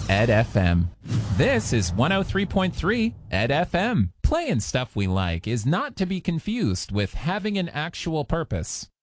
Ed FM. This is 103.3 Ed FM. Playing stuff we like is not to be confused with having an actual purpose.